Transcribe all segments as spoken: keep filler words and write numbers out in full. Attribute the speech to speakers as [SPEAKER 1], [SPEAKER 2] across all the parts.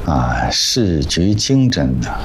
[SPEAKER 1] 啊，市局经侦的。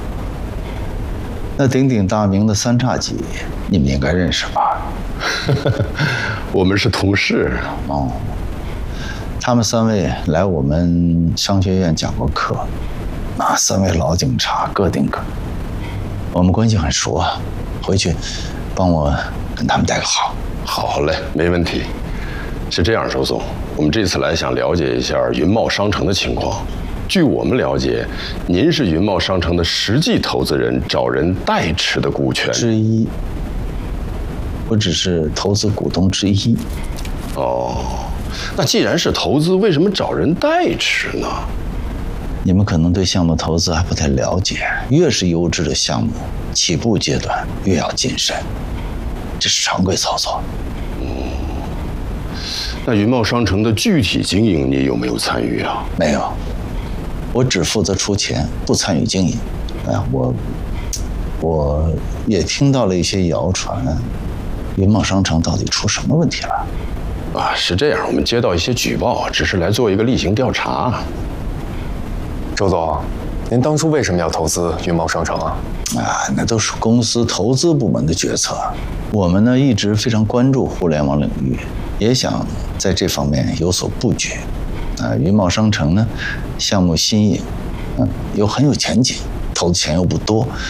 [SPEAKER 1] 那鼎鼎大名的三叉戟，你们应该认识吧？
[SPEAKER 2] 我们是同事。
[SPEAKER 1] 哦，他们三位来我们商学院讲过课，那三位老警察个顶个，我们关系很熟啊。回去帮我跟他们带个好。
[SPEAKER 2] 好嘞，没问题。是这样，周总，我们这次来想了解一下云茂商城的情况。据我们了解，您是云茂商城的实际投资人，找人代持的股权
[SPEAKER 1] 之一。我只是投资股东之一。
[SPEAKER 2] 哦，那既然是投资，为什么找人代持呢？
[SPEAKER 1] 你们可能对项目投资还不太了解，越是优质的项目，起步阶段越要谨慎，这是常规操作。
[SPEAKER 2] 嗯，那云茂商城的具体经营，你有没有参与啊？
[SPEAKER 1] 没有。我只负责出钱，不参与经营。哎，我我也听到了一些谣传，云茂商城到底出什么问题了？
[SPEAKER 2] 啊，是这样，我们接到一些举报，只是来做一个例行调查。
[SPEAKER 3] 周总，您当初为什么要投资云茂商城啊？
[SPEAKER 1] 啊，那都是公司投资部门的决策。我们呢一直非常关注互联网领域，也想在这方面有所布局。啊，云茂商城呢，项目新颖，嗯，又很有前景，投的钱又不多，